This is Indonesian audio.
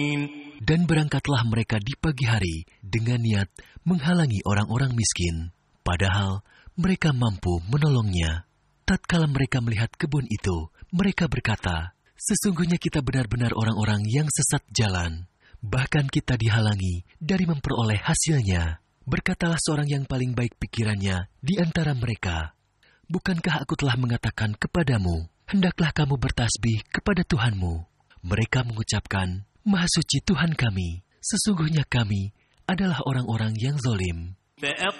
Dan berangkatlah mereka di pagi hari dengan niat menghalangi orang-orang miskin. Padahal mereka mampu menolongnya. Tatkala mereka melihat kebun itu, mereka berkata, "Sesungguhnya kita benar-benar orang-orang yang sesat jalan. Bahkan kita dihalangi dari memperoleh hasilnya." Berkatalah seorang yang paling baik pikirannya di antara mereka, "Bukankah aku telah mengatakan kepadamu, hendaklah kamu bertasbih kepada Tuhanmu?" Mereka mengucapkan, "Maha suci Tuhan kami, sesungguhnya kami adalah orang-orang yang zalim."